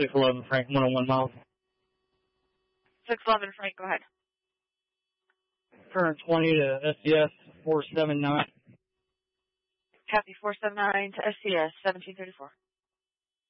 611 Frank, 101 miles. 611 Frank, go ahead. Current 20 to SCS 479. Copy 479 to SCS 1734.